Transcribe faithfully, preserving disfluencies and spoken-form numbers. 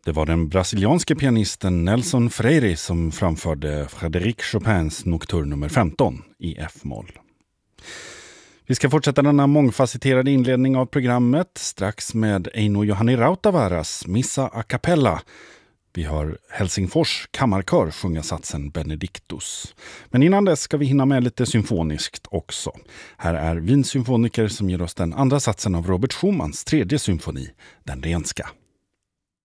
Det var den brasilianske pianisten Nelson Freire som framförde Frédéric Chopins nokturn nummer femton i F-moll. Vi ska fortsätta denna mångfacetterade inledning av programmet strax med Eino Johanni Rautavaras Missa a cappella. Vi har Helsingfors kammarkör sjunga satsen Benedictus. Men innan dess ska vi hinna med lite symfoniskt också. Här är Wiens symfoniker som ger oss den andra satsen av Robert Schumanns tredje symfoni, den renska.